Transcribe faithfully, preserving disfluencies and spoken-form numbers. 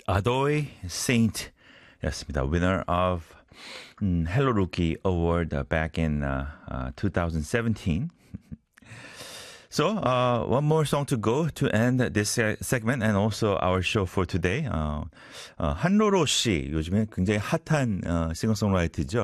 Adoy Saint였습니다. Winner of um, Hello Rookie Award uh, back in uh, uh, twenty seventeen. So, uh, one more song to go to end this uh, segment and also our show for today. 어, 어, 한로로 씨, 요즘에 굉장히 핫한 어, 싱어송라이터죠.